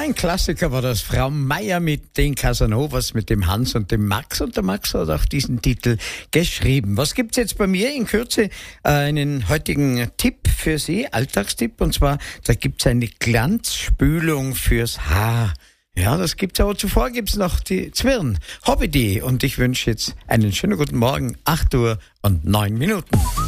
ein Klassiker war das. Frau Meier mit den Casanovas, mit dem Hans und dem Max. Und der Max hat auch diesen Titel geschrieben. Was gibt's jetzt bei mir in Kürze? Einen heutigen Tipp für Sie, Alltagstipp. Und zwar, da gibt's eine Glanzspülung fürs Haar. Ja, das gibt's, aber zuvor gibt's noch die Zwirn. Hobby.de. Und ich wünsche jetzt einen schönen guten Morgen, 8:09 Uhr.